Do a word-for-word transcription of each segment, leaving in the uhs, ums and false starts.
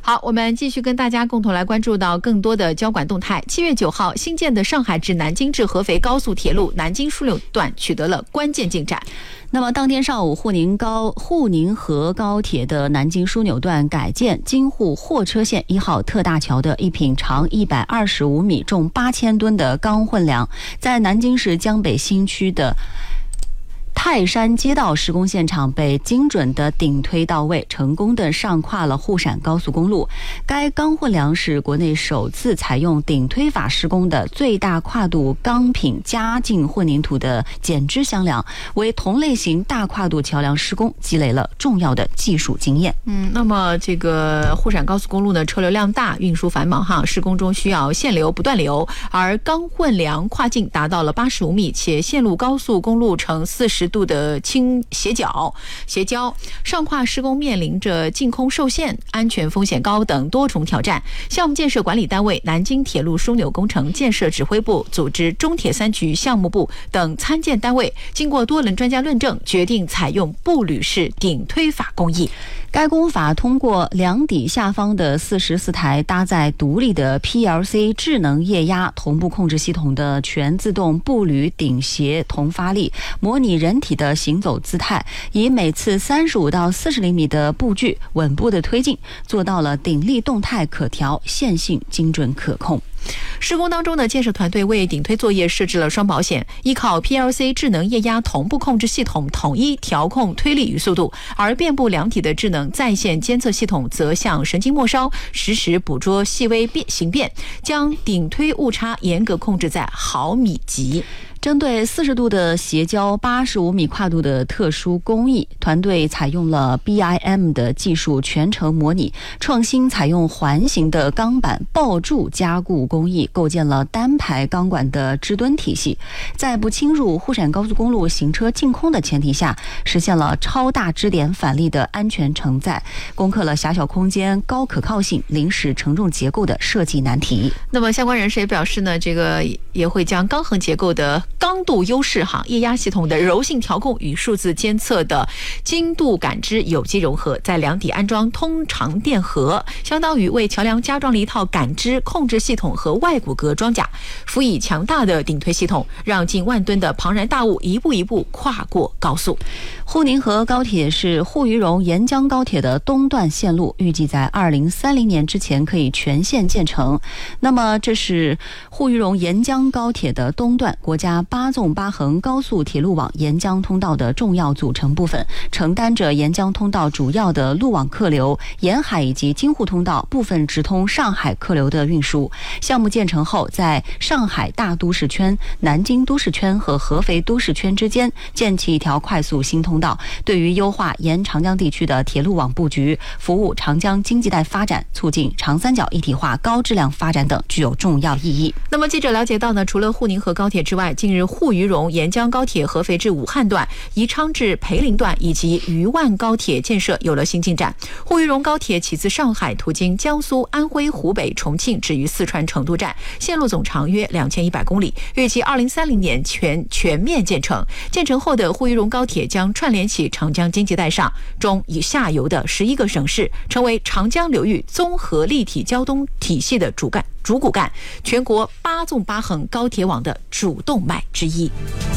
好，我们继续跟大家共同来关注到更多的交管动态。七月九号，新建的上海至南京至合肥高速铁路南京枢纽段取得了关键进展。 那么当天上午，沪宁高沪宁河高铁的南京枢纽段改建京沪货车线一号特大桥的一品长一百二十五米、重八千吨的钢混梁，在南京市江北新区的泰山街道施工现场被精准的顶推到位，成功的上跨了沪陕高速公路。该钢混梁是国内首次采用顶推法施工的最大跨度钢品加劲混凝土的减支箱梁，为同类型大跨度桥梁施工积累了重要的技术经验。 嗯，那么这个沪陕高速公路呢，车流量大，运输繁忙哈，施工中需要限流不断流，而钢混梁跨径达到了八十五米，且线路高速公路呈四十度的倾斜角斜交，上跨施工面临着净空受限、安全风险高等多重挑战。项目建设管理单位南京铁路枢纽工程建设指挥部、组织中铁三局项目部等参建单位经过多轮专家论证，决定采用步履式顶推法工艺。 该工法通过梁底下方的四十四台搭载独立的 P L C 智能液压同步控制系统的全自动步履顶斜同发力，模拟人体的行走姿态，以每次三十五到四十厘米的步距稳步的推进，做到了顶力动态可调、线性精准可控。 施工当中呢，建设团队为顶推作业设置了双保险，依靠 P L C 智能液压同步控制系统统一调控推力与速度，而遍布梁体的智能在线监测系统则向神经末梢实时捕捉细微变形变，将顶推误差严格控制在毫米级。 针对四十度的斜交、八十五米跨度的特殊工艺，团队采用了 B I M 的技术全程模拟，创新采用环形的钢板抱柱加固工艺，构建了单排钢管的支墩体系，在不侵入沪陕高速公路行车净空的前提下，实现了超大支点反力的安全承载，攻克了狭小空间、高可靠性、临时承重结构的设计难题。 那么相关人士也表示呢，这个也会将钢横结构的刚度优势哈，液压系统的柔性调控与数字监测的精度感知有机融合，在梁底安装通常电荷，相当于为桥梁加装了一套感知控制系统和外骨骼装甲，辅以强大的顶推系统，让近万吨的庞然大物一步一步跨过高速。 沪宁河高铁是沪渝蓉沿江高铁的东段线路，预计在二零三零年之前可以全线建成。那么这是沪渝蓉沿江高铁的东段，国家八纵八横高速铁路网沿江通道的重要组成部分，承担着沿江通道主要的路网客流、沿海以及京沪通道部分直通上海客流的运输。项目建成后，在上海大都市圈、南京都市圈和合肥都市圈之间建起一条快速新通道，对于优化沿长江地区的铁路网布局、服务长江经济带发展、促进长三角一体化高质量发展等具有重要意义。 那么记者了解到呢，除了沪宁河高铁之外，近日沪渝蓉沿江高铁合肥至武汉段、宜昌至培陵段以及渝万高铁建设有了新进展。沪渝蓉高铁起自上海，途经江苏、安徽、湖北、重庆，止于四川成都站，线路总长约两千一百公里，预计二零三零年全全面建成。建成后的沪渝蓉高铁将串联起长江经济带上中以下游的十一个省市，成为长江流域综合立体交通体系的主干主骨干，全国八纵八横高铁网的主动脉之一。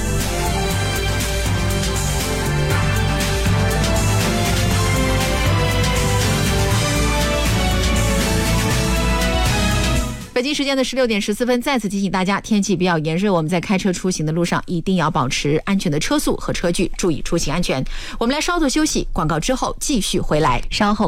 北京时间的十六点十四分，再次提醒大家，天气比较炎热，我们在开车出行的路上一定要保持安全的车速和车距，注意出行安全。我们来稍作休息，广告之后继续回来。 稍后